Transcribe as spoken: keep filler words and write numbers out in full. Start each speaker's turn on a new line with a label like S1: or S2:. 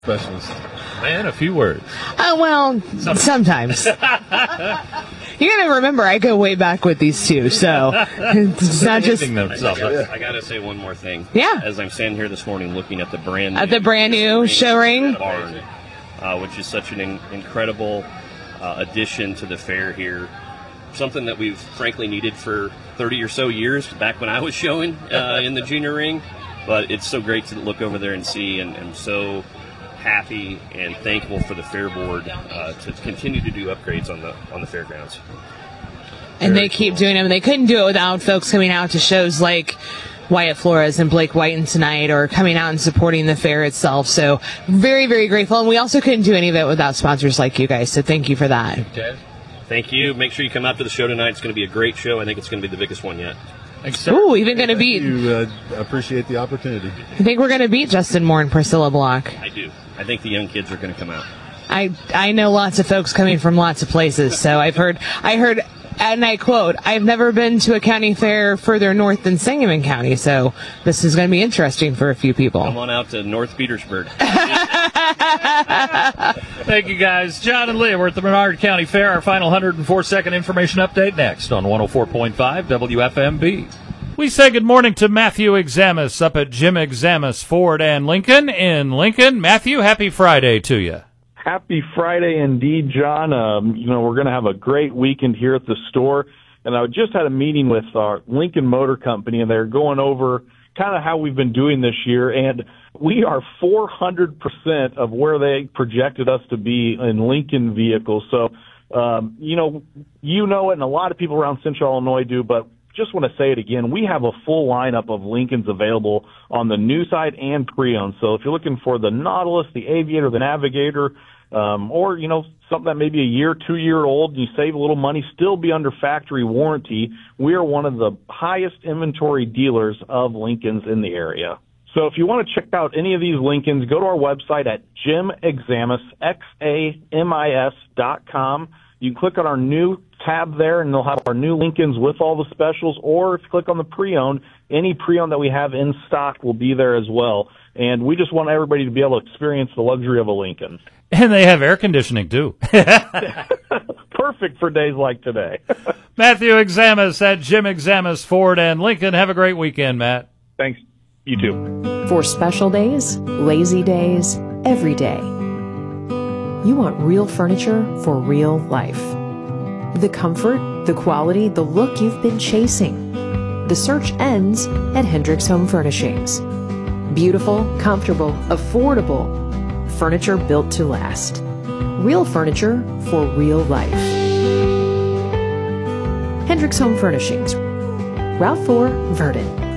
S1: Specialist. Man, a few words.
S2: Oh, well, sometimes. You gotta remember, I go way back with these two, so it's not just...
S3: I gotta say one more thing.
S2: Yeah.
S3: As I'm standing here this morning looking at the brand new...
S2: At the brand new show ring.
S3: Barn, uh, which is such an in- incredible uh, addition to the fair here. Something that we've frankly needed for thirty or so years, back when I was showing uh, in the junior ring. But it's so great to look over there and see, and I'm so happy and thankful for the Fair Board uh, to continue to do upgrades on the on the fairgrounds.
S2: And
S3: Very
S2: they keep
S3: cool.
S2: doing them. They couldn't do it without folks coming out to shows like Wyatt Flores and Blake Whiten tonight, or coming out and supporting the fair itself. So very, very grateful. And we also couldn't do any of it without sponsors like you guys. So thank you for that.
S3: Okay. Thank you. Make sure you come out to the show tonight. It's going to be a great show. I think it's going to be the biggest one yet.
S2: Ooh, even going to beat...
S1: You uh, appreciate the opportunity.
S2: I think we're going to beat Justin Moore and Priscilla Block.
S3: I do. I think the young kids are going to come out.
S2: I I know lots of folks coming from lots of places, so I've heard, I heard, and I quote, I've never been to a county fair further north than Sangamon County, so this is going to be interesting for a few people.
S3: Come on out to North Petersburg.
S4: Thank you, guys. John and Leah, we're at the Menard County Fair. Our final one hundred four second information update next on one oh four point five W F M B. We say good morning to Matthew Examus up at Jim Examus Ford and Lincoln in Lincoln. Matthew, happy Friday to you.
S5: Happy Friday indeed, John. Um, you know, we're going to have a great weekend here at the store. And I just had a meeting with our Lincoln Motor Company, and they're going over kind of how we've been doing this year. And we are four hundred percent of where they projected us to be in Lincoln vehicles. So, um, you know, you know it, and a lot of people around Central Illinois do, but just want to say it again. We have a full lineup of Lincolns available on the new side and pre-owned. So if you're looking for the Nautilus, the Aviator, the Navigator, um, or, you know, something that may be a year, two year old, and you save a little money, still be under factory warranty, we are one of the highest inventory dealers of Lincolns in the area. So if you want to check out any of these Lincolns, go to our website at Jim Examus, X A M I S dot com. You can click on our new tab there, and they'll have our new Lincolns with all the specials. Or if you click on the pre-owned, any pre-owned that we have in stock will be there as well. And we just want everybody to be able to experience the luxury of a Lincoln.
S4: And they have air conditioning, too.
S5: Perfect for days like today.
S4: Matthew Examus at Jim Examus Ford and Lincoln. Have a great weekend, Matt.
S5: Thanks. You too.
S6: For special days, lazy days, every day. You want real furniture for real life. The comfort, the quality, the look you've been chasing. The search ends at Hendricks Home Furnishings. Beautiful, comfortable, affordable. Furniture built to last. Real furniture for real life. Hendricks Home Furnishings. Route four, Verdon.